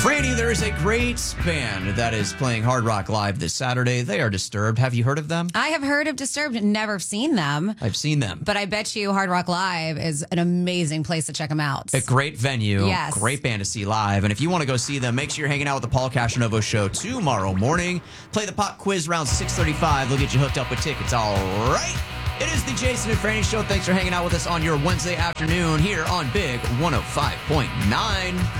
Franny, there is a great band that is playing Hard Rock Live this Saturday. They are Disturbed. Have you heard of them? I have heard of Disturbed, never seen them. I've seen them. But I bet you Hard Rock Live is an amazing place to check them out. A great venue. Yes. Great band to see live. And if you want to go see them, make sure you're hanging out with the Paul Cashanovo Show tomorrow morning. Play the pop quiz around 6:35. They'll get you hooked up with tickets. All right. It is the Jason and Franny Show. Thanks for hanging out with us on your Wednesday afternoon here on Big 105.9.